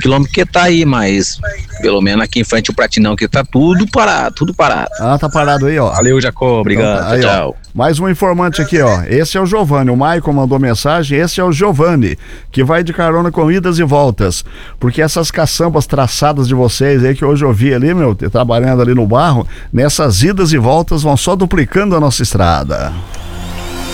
quilômetros que tá aí, mas pelo menos aqui em frente o Pratinão que tá tudo parado, tudo parado. Ah, tá parado aí, ó. Valeu, Jacó, obrigado, Então, aí, tchau. Mais um informante aqui, ó. Esse é o Giovanni. O Maicon mandou mensagem. Esse é o Giovanni, que vai de carona com idas e voltas. Porque essas caçambas traçadas de vocês aí, que hoje eu vi ali, trabalhando ali no barro, nessas idas e voltas vão só duplicando a nossa estrada.